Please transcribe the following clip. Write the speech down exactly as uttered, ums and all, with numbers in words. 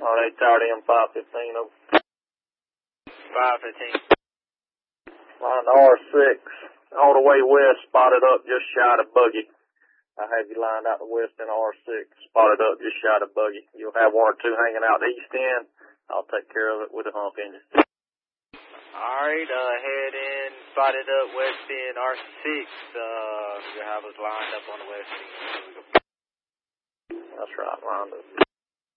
on eight tower M five fifteen, over. five fifteen. Line to R six, all the way west, spotted up just shy of Buggy. I have you lined out the west in R six, spotted up just shy of Buggy. You'll have one or two hanging out the east end. I'll take care of it with a hump engine. Alright, uh, head in, spotted up west end R six. Uh, you have us lined up on the west end. That's right, lined up.